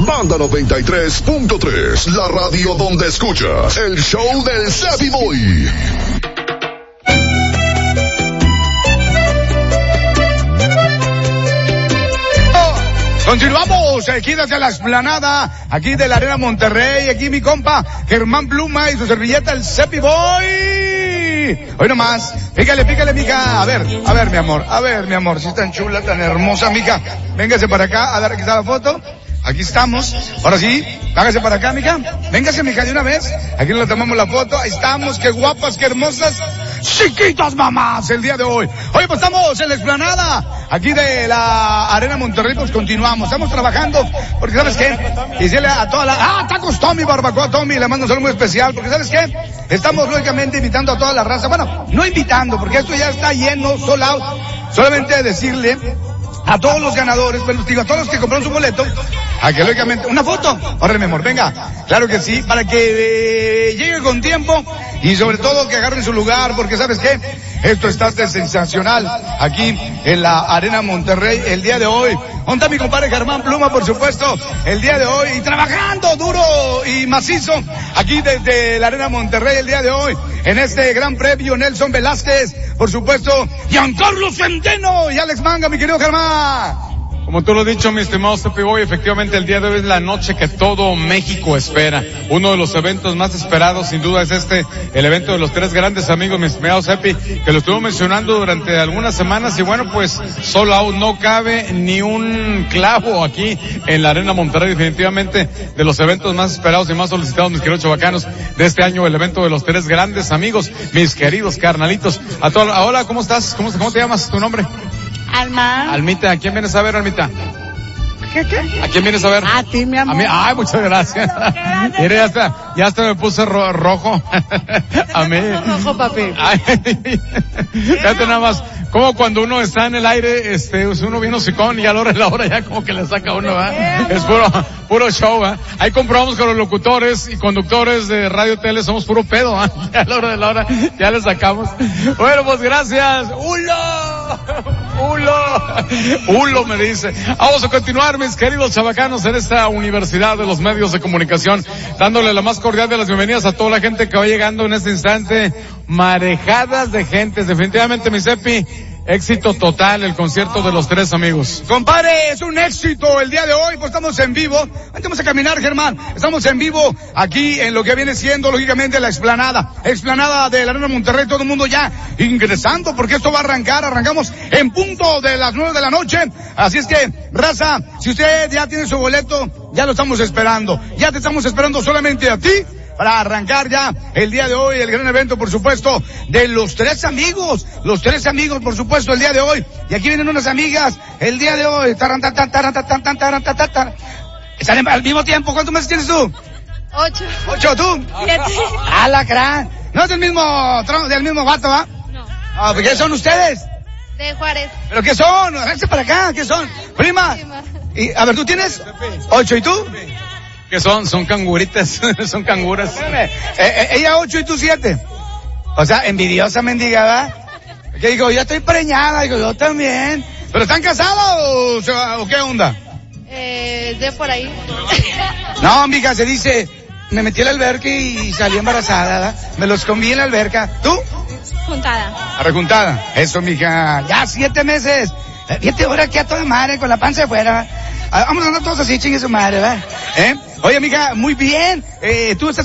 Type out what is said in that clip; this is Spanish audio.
Banda 93.3, la radio donde escuchas el show del Savvy Boy. Continuamos aquí desde la explanada, aquí de la Arena Monterrey, aquí mi compa Germán Pluma y su servilleta el Savvy Boy. Hoy nomás, pícale, mija. A ver, mi amor, si es tan chula, tan hermosa, mija. Véngase para acá, a ver, aquí está la foto. Aquí estamos. Ahora sí, hágase para acá, mija. Véngase, mija, de una vez. Aquí le tomamos la foto. Ahí estamos, qué guapas, qué hermosas, chiquitas mamás el día de hoy. Hoy pues estamos en la explanada, aquí de la Arena Monterrey, pues continuamos. Estamos trabajando, porque ¿sabes qué? Decirle a toda la... Tacos Tommy, Barbacoa Tommy, le mando un saludo muy especial, porque ¿sabes qué? Estamos lógicamente invitando a toda la raza. Bueno, no invitando, porque esto ya está lleno, sold out. Solamente decirle a todos los ganadores, bueno, digo, a todos los que compraron su boleto, a que lógicamente, una foto, órale mi amor, venga, claro que sí, para que llegue con tiempo y sobre todo que agarren su lugar, porque ¿sabes qué? Esto está sensacional aquí en la Arena Monterrey el día de hoy. ¿Dónde está mi compadre Germán Pluma, por supuesto, el día de hoy? Y trabajando duro y macizo aquí desde la Arena Monterrey el día de hoy. En este gran premio, Nelson Velázquez, por supuesto, Giancarlo Centeno y Alex Manga, mi querido Germán. Como tú lo has dicho, mi estimado Sepi Boy, efectivamente el día de hoy es la noche que todo México espera. Uno de los eventos más esperados, sin duda, es el evento de los tres grandes amigos, mi estimado Sepi, que lo estuvo mencionando durante algunas semanas y bueno, pues solo aún no cabe ni un clavo aquí en la Arena Monterrey, definitivamente de los eventos más esperados y más solicitados, mis queridos chavacanos, de este año, el evento de los tres grandes amigos, mis queridos carnalitos. Hola, ¿cómo estás? ¿Cómo te llamas? ¿Tu nombre? Alma. Almita, ¿a quién vienes a ver, Almita? ¿Qué? ¿A quién vienes a ver? A ti, mi amor. A mí, ay, muchas gracias. Mire, ya hasta me puse rojo. A mí. Rojo, papi. Ay, fíjate nada más, como cuando uno está en el aire, es uno bien hocicón y a la hora ya como que le saca uno, ¿verdad? Es puro show, ¿verdad? Ahí comprobamos con los locutores y conductores de radio tele, somos puro pedo, ¿verdad? Ya a la hora de la hora, ya le sacamos. Bueno, pues gracias. Ulo me dice. Vamos a continuar, mis queridos chavacanos, en esta Universidad de los Medios de Comunicación, dándole la más cordial de las bienvenidas a toda la gente que va llegando en este instante. Marejadas de gente, definitivamente, mi Sepi, éxito total el concierto de los tres amigos. Compadre, es un éxito el día de hoy, pues estamos en vivo. Vamos a caminar, Germán. Estamos en vivo aquí en lo que viene siendo, lógicamente, la explanada de la Arena Monterrey. Todo el mundo ya ingresando, porque esto va a arrancar. Arrancamos en punto de las 9 de la noche. Así es que, raza, si usted ya tiene su boleto, ya lo estamos esperando. Ya te estamos esperando solamente a ti, para arrancar ya el día de hoy el gran evento, por supuesto, de los tres amigos, por supuesto, el día de hoy. Y aquí vienen unas amigas el día de hoy. Están al mismo tiempo. ¿Cuántos meses tienes tú? 8. 8, ¿tú? 7. ¡Ah, la gran! ¿No es del mismo vato, va? No. ¿Qué son ustedes? De Juárez. ¿Pero qué son? Háganse para acá, ¿qué son? Prima. Y, a ver, ¿tú tienes? 8, ¿y tú? ¿Qué son? Son canguritas, son canguras. Ella 8 y tú 7. O sea, envidiosa mendigada. Que digo, ya estoy preñada, digo, yo también. ¿Pero están casados o qué onda? De por ahí. No, mija, se dice, me metí al alberca y salí embarazada, ¿verdad? Me los comí en la alberca. ¿Tú? Juntada. Rejuntada. Eso, mija. Ya 7 meses. Fíjate ahora que a toda madre con la panza de fuera. Vamos a andar todos así, chingue su madre, ¿verdad? Oye, amiga, muy bien. Tú estás